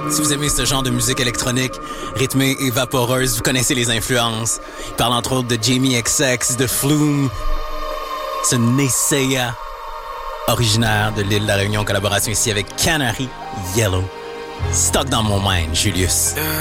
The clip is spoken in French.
Si vous aimez ce genre de musique électronique, rythmée et vaporeuse, vous connaissez les influences. Il parle entre autres de Jamie XX, de Flume, ce Naysaya, originaire de l'île de la Réunion, collaboration ici avec Canary Yellow. Stock dans mon mind, Julius.